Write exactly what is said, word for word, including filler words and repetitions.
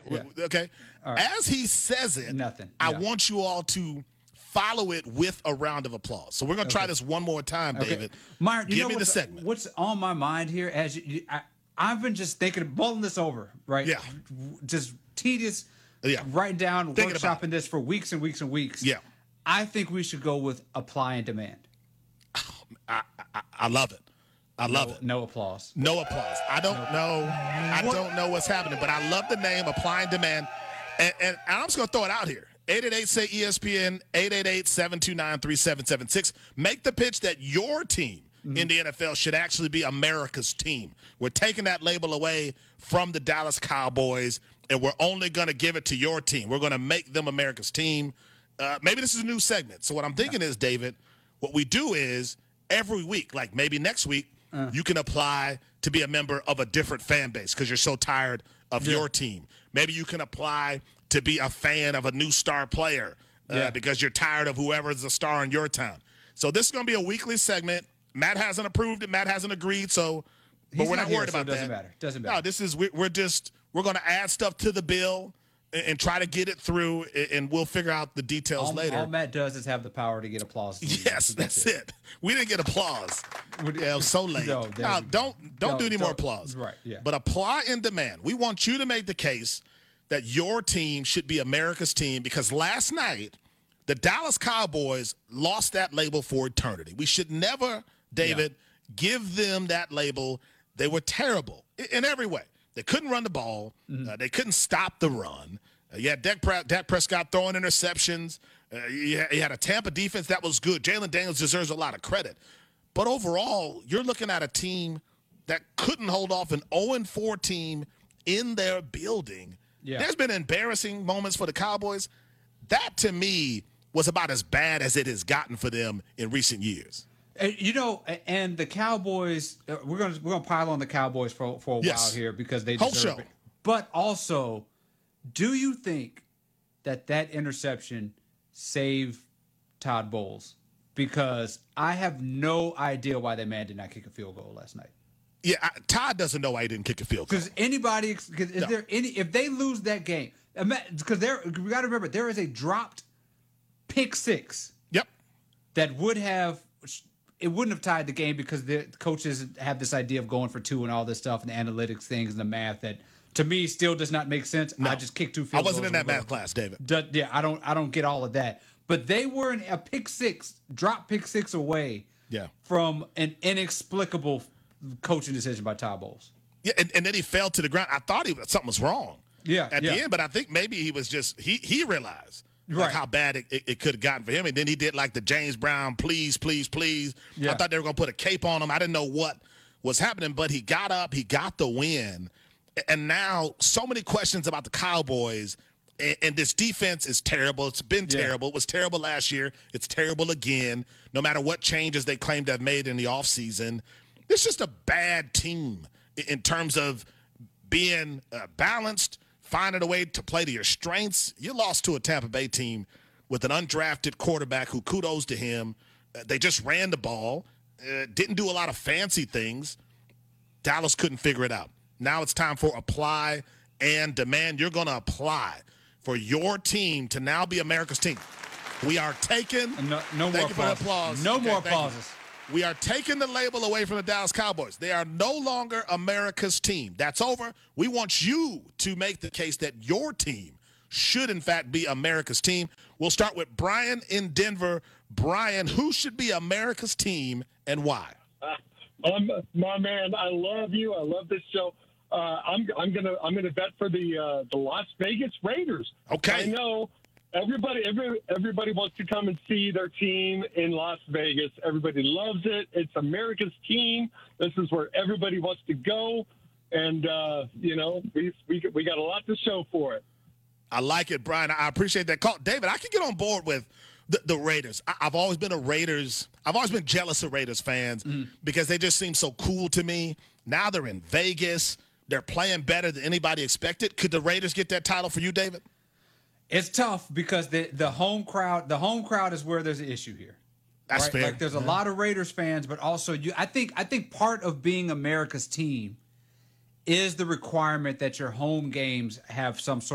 Yeah. Okay. Right. As he says it, Nothing. I Yeah. want you all to follow it with a round of applause. So we're going to try Okay. this one more time, Okay. David. Myron, you Give know me the what's, segment. what's on my mind here? As you, you I, I've been just thinking, mulling this over, right? Yeah. Just tedious. Yeah. Writing down, Thinking about workshopping this for weeks and weeks and weeks. Yeah. I think we should go with apply and demand. I, I, I love it. I love no, it. No applause. No applause. I don't know. I don't know what's happening, but I love the name, Apply and Demand. And, and I'm just going to throw it out here. eight eight eight, say E S P N, eight eight eight, seven two nine, three seven seven six. Make the pitch that your team mm-hmm. in the N F L should actually be America's team. We're taking that label away from the Dallas Cowboys, and we're only going to give it to your team. We're going to make them America's team. Uh, maybe this is a new segment. So what I'm thinking yeah. is, David, what we do is every week, like maybe next week, uh. you can apply to be a member of a different fan base because you're so tired of yeah. your team. Maybe you can apply to be a fan of a new star player uh, yeah. because you're tired of whoever's a star in your town. So this is going to be a weekly segment. Matt hasn't approved it. Matt hasn't agreed. So, but He's we're not, not here, worried so about it doesn't that. Matter. Doesn't matter. No, this is we, we're just we're going to add stuff to the bill and, and try to get it through, and, and we'll figure out the details all, later. All Matt does is have the power to get applause. Yes, that's, that's it. it. We didn't get applause. Yeah, it was so late. No, now, don't don't no, do any don't, more applause. Right. Yeah. But apply and demand. We want you to make the case that your team should be America's team because last night the Dallas Cowboys lost that label for eternity. We should never, David, yeah. give them that label. They were terrible in every way. They couldn't run the ball. Mm-hmm. Uh, they couldn't stop the run. Uh, you had Dak, Pre- Dak Prescott throwing interceptions. Uh, you, had, you had a Tampa defense that was good. Jalen Daniels deserves a lot of credit. But overall, you're looking at a team that couldn't hold off an oh and four team in their building. Yeah. There's been embarrassing moments for the Cowboys. That, to me, was about as bad as it has gotten for them in recent years. You know, and the Cowboys, we're going to we're going to pile on the Cowboys for, for a yes. while here because they Whole deserve show. it. But also, do you think that that interception saved Todd Bowles? Because I have no idea why that man did not kick a field goal last night. Yeah, I, Todd doesn't know why he didn't kick a field goal. Because anybody, cause is no. there any? If they lose that game, because there, we got to remember there is a dropped pick six. Yep. That would have, it wouldn't have tied the game because the coaches have this idea of going for two and all this stuff and the analytics things and the math that to me still does not make sense. No. I just kicked two field goals. I wasn't in that math class, David. Yeah, I don't, I don't get all of that. But they were in a pick six, drop pick six away. Yeah. From an inexplicable coaching decision by Todd Bowles. Yeah, and, and then he fell to the ground. I thought he was, something was wrong. Yeah, at yeah. the end, but I think maybe he was just he he realized right. like how bad it, it, it could have gotten for him, and then he did like the James Brown, please, please, please. Yeah. I thought they were going to put a cape on him. I didn't know what was happening, but he got up, he got the win, and now so many questions about the Cowboys. And, and this defense is terrible. It's been terrible. Yeah. It was terrible last year. It's terrible again. No matter what changes they claim to have made in the offseason, it's just a bad team in terms of being uh, balanced, finding a way to play to your strengths. You lost to a Tampa Bay team with an undrafted quarterback who, kudos to him, uh, they just ran the ball, uh, didn't do a lot of fancy things. Dallas couldn't figure it out. Now it's time for apply and demand. You're going to apply for your team to now be America's team. We are taking no, no thank more you for the applause. No okay, more applauses. We are taking the label away from the Dallas Cowboys. They are no longer America's team. That's over. We want you to make the case that your team should, in fact, be America's team. We'll start with Brian in Denver. Brian, who should be America's team and why? Uh, um, my man, I love you. I love this show. Uh, I'm I'm gonna I'm gonna bet for the uh, the Las Vegas Raiders. Okay. I know everybody every everybody wants to come and see their team in Las Vegas. Everybody loves it. It's America's team. This is where everybody wants to go, and uh, you know we we we got a lot to show for it. I like it, Brian. I appreciate that call, David. I can get on board with the, the Raiders. I, I've always been a Raiders. I've always been jealous of Raiders fans mm. because they just seem so cool to me. Now they're in Vegas. They're playing better than anybody expected. Could the Raiders get that title for you, David? It's tough because the the home crowd, the home crowd is where there's an issue here. That's right? fair. Like there's a yeah. lot of Raiders fans, but also you. I think I think part of being America's team is the requirement that your home games have some sort